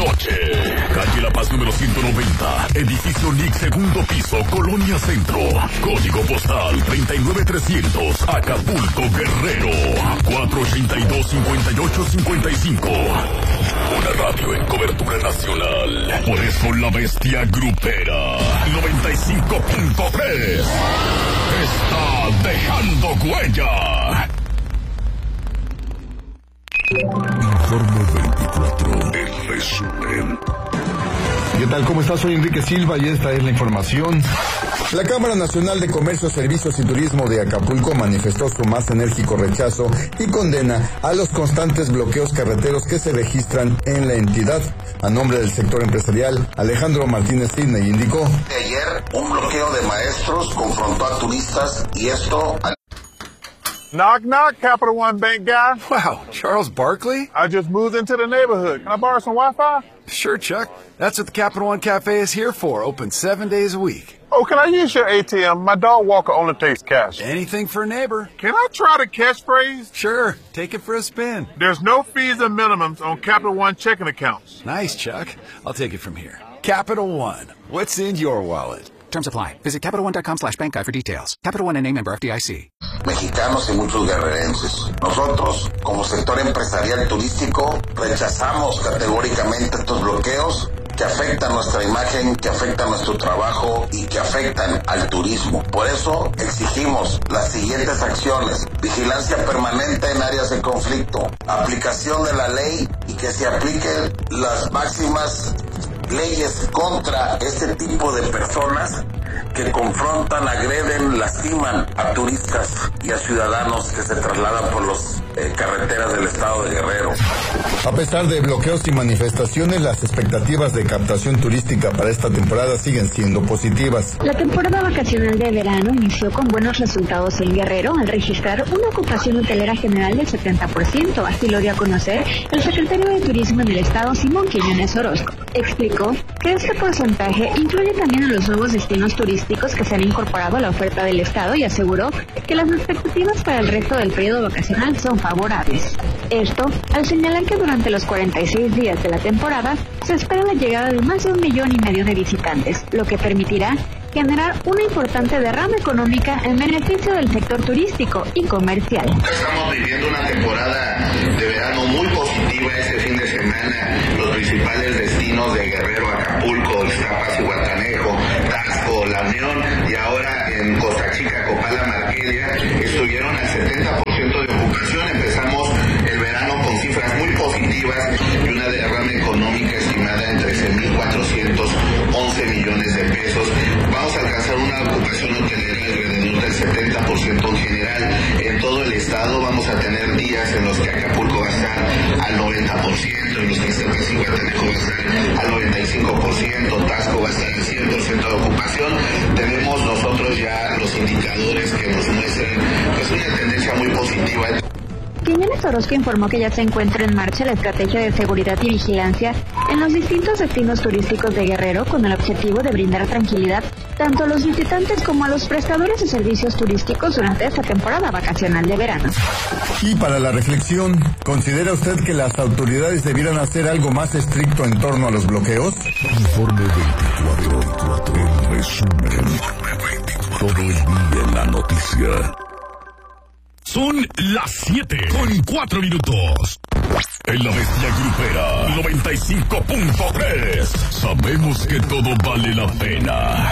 noche. Calle La Paz número 190, edificio NIC, segundo piso, Colonia Centro. Código postal 39300, Acapulco, Guerrero. 482-5855. Una radio en cobertura nacional. Por eso la bestia grupera 95.3 está dejando huella. Informe 24, el resumen. ¿Qué tal? ¿Cómo estás? Soy Enrique Silva y esta es la información. La Cámara Nacional de Comercio, Servicios y Turismo de Acapulco manifestó su más enérgico rechazo y condena a los constantes bloqueos carreteros que se registran en la entidad. A nombre del sector empresarial, Alejandro Martínez Sidney indicó: Ayer, un bloqueo de maestros confrontó a turistas y esto... Knock, knock, Capital One Bank guy. Wow, Charles Barkley? I just moved into the neighborhood. Can I borrow some Wi-Fi? Sure, Chuck. That's what the Capital One Cafe is here for, open 7 days a week. Oh, can I use your ATM? My dog walker only takes cash. Anything for a neighbor. Can I try the catchphrase? Sure, take it for a spin. There's no fees and minimums on Capital One checking accounts. Nice, Chuck. I'll take it from here. Capital One. What's in your wallet? Terms apply. Visit CapitalOne.com/bankguy for details. Capital One, N.A. member FDIC. Mexicanos y muchos guerrerenses. Nosotros, como sector empresarial turístico, rechazamos categóricamente estos bloqueos que afectan nuestra imagen, que afectan nuestro trabajo y que afectan al turismo. Por eso exigimos las siguientes acciones: vigilancia permanente en áreas de conflicto, aplicación de la ley y que se apliquen las máximas leyes contra este tipo de personas que confrontan, agreden, lastiman a turistas y a ciudadanos que se trasladan por las carreteras del estado de Guerrero. A pesar de bloqueos y manifestaciones, las expectativas de captación turística para esta temporada siguen siendo positivas. La temporada vacacional de verano inició con buenos resultados en Guerrero al registrar una ocupación hotelera general del 70%, así lo dio a conocer el secretario de Turismo en el estado, Simón Quiñones Orozco. Explicó que este porcentaje incluye también a los nuevos destinos turísticos que se han incorporado a la oferta del estado y aseguró que las expectativas para el resto del periodo vacacional son favorables. Esto al señalar que durante los 46 días de la temporada se espera la llegada de más de 1,5 millones de visitantes, lo que permitirá generar una importante derrama económica en beneficio del sector turístico y comercial. Estamos viviendo una temporada de verano muy positiva. Este fin de semana los principales destinos de Guerrero, Acapulco, Ixtapas y Guatanejo, Taxco, La Unión y ahora en Costa Chica, Copala, Marquelia estuvieron al 70% de ocupación. Empezamos el verano con cifras muy positivas y una derrama económica estimada en 13.411 millones de pesos. Vamos a alcanzar una ocupación hotelera alrededor del 70% en general. En todo el estado vamos a tener días en los que Acapulco va a estar al 90%, en los que Ixtapas y Guatanejo va a estar al 95%, Taxco va a estar al 100% de ocupación. Tenemos nosotros ya los indicadores que nos muestran pues una tendencia muy positiva. Quiñones Orozco informó que ya se encuentra en marcha la estrategia de seguridad y vigilancia en los distintos destinos turísticos de Guerrero con el objetivo de brindar tranquilidad tanto a los visitantes como a los prestadores de servicios turísticos durante esta temporada vacacional de verano. Y para la reflexión, ¿considera usted que las autoridades debieran hacer algo más estricto en torno a los bloqueos? Informe 24, el resumen. Todo el día en la noticia. Son las 7:04. En la bestia grupera 95.3. Sabemos que todo vale la pena.